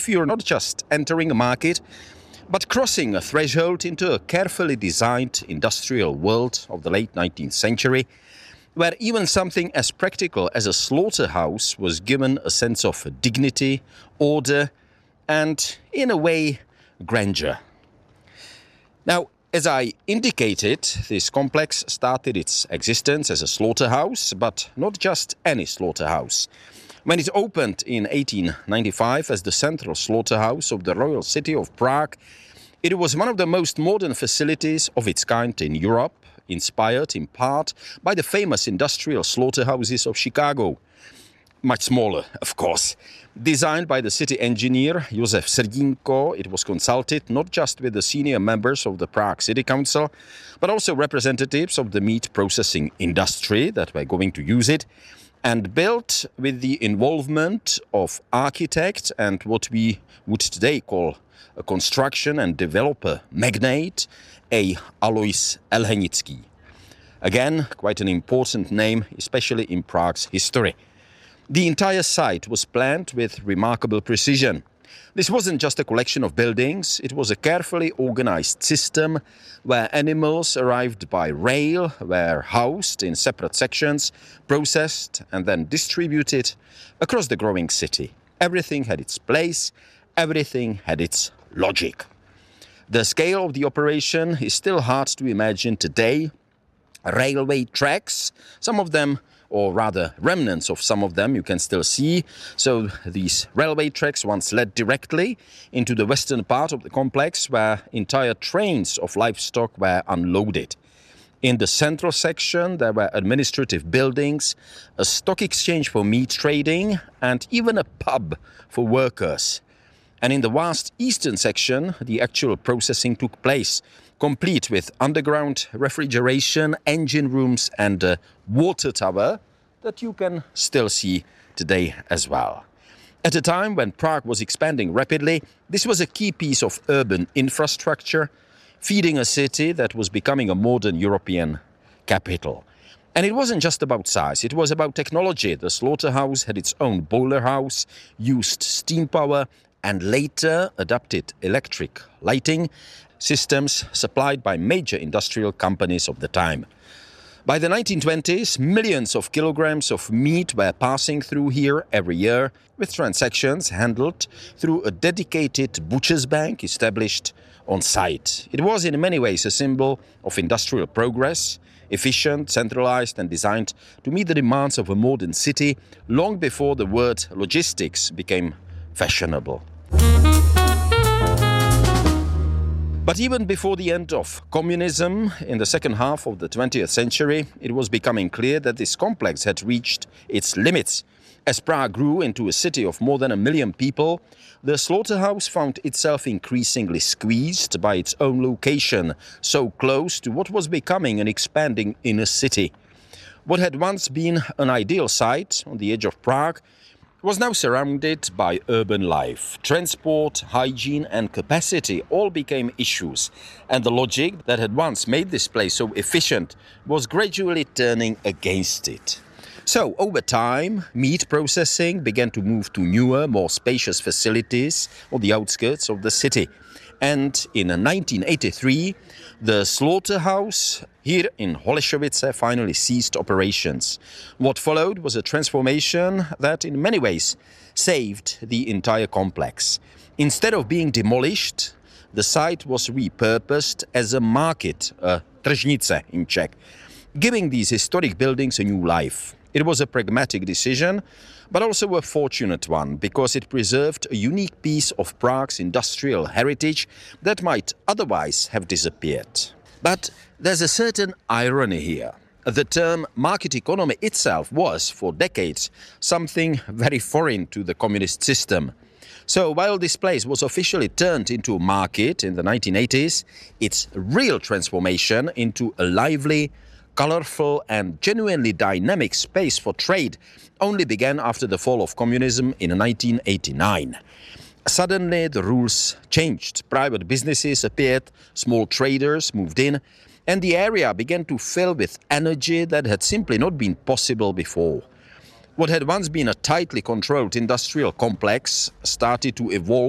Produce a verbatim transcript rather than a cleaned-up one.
you're not just entering a market, but crossing a threshold into a carefully designed industrial world of the late nineteenth century, where even something as practical as a slaughterhouse was given a sense of dignity, order, and, in a way, grandeur. Now, as I indicated, this complex started its existence as a slaughterhouse, but not just any slaughterhouse. When it opened in eighteen ninety-five as the central slaughterhouse of the royal city of Prague, it was one of the most modern facilities of its kind in Europe, inspired in part by the famous industrial slaughterhouses of Chicago. Much smaller, of course. Designed by the city engineer Josef Srdínko, it was consulted not just with the senior members of the Prague City Council, but also representatives of the meat processing industry that were going to use it, and built with the involvement of architect and what we would today call a construction and developer magnate, a Alois Elhenický. Again, quite an important name, especially in Prague's history. The entire site was planned with remarkable precision. This wasn't just a collection of buildings, it was a carefully organized system where animals arrived by rail, were housed in separate sections, processed and then distributed across the growing city. Everything had its place, everything had its logic. The scale of the operation is still hard to imagine today. Railway tracks, some of them, or rather remnants of some of them, you can still see. So these railway tracks once led directly into the western part of the complex where entire trains of livestock were unloaded. In the central section there were administrative buildings, a stock exchange for meat trading and even a pub for workers. And in the vast eastern section the actual processing took place, complete with underground refrigeration, engine rooms and a water tower that you can still see today as well. At a time when Prague was expanding rapidly, this was a key piece of urban infrastructure, feeding a city that was becoming a modern European capital. And it wasn't just about size, it was about technology. The slaughterhouse had its own boiler house, used steam power and later adopted electric lighting systems supplied by major industrial companies of the time. By the nineteen twenties, millions of kilograms of meat were passing through here every year, with transactions handled through a dedicated butcher's bank established on site. It was in many ways a symbol of industrial progress, efficient, centralized and designed to meet the demands of a modern city long before the word logistics became fashionable. But even before the end of communism, in the second half of the twentieth century, it was becoming clear that this complex had reached its limits. As Prague grew into a city of more than a million people, the slaughterhouse found itself increasingly squeezed by its own location, so close to what was becoming an expanding inner city. What had once been an ideal site on the edge of Prague was now surrounded by urban life. Transport, hygiene and capacity all became issues, and the logic that had once made this place so efficient was gradually turning against it. So, over time, meat processing began to move to newer, more spacious facilities on the outskirts of the city. And in nineteen eighty-three, the slaughterhouse here in Holešovice finally ceased operations. What followed was a transformation that in many ways saved the entire complex. Instead of being demolished, the site was repurposed as a market, a tržnice in Czech, giving these historic buildings a new life. It was a pragmatic decision, but also a fortunate one, because it preserved a unique piece of Prague's industrial heritage that might otherwise have disappeared. But there's a certain irony here. The term market economy itself was, for decades, something very foreign to the communist system. So while this place was officially turned into a market in the nineteen eighties, its real transformation into a lively, colorful and genuinely dynamic space for trade only began after the fall of communism in nineteen eighty-nine. Suddenly the rules changed. Private businesses appeared, small traders moved in, and the area began to fill with energy that had simply not been possible before. What had once been a tightly controlled industrial complex started to evolve